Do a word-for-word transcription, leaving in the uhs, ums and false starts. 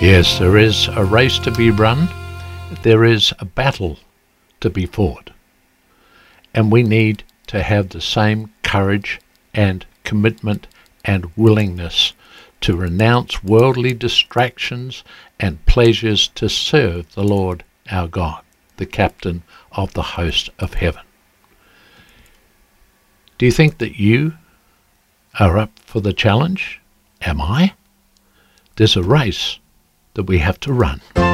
Yes, there is a race to be run. There is a battle to be fought. And we need to have the same courage and commitment and willingness to renounce worldly distractions and pleasures to serve the Lord our God, the captain of the host of heaven. Do you think that you are up for the challenge? Am I? There's a race that we have to run.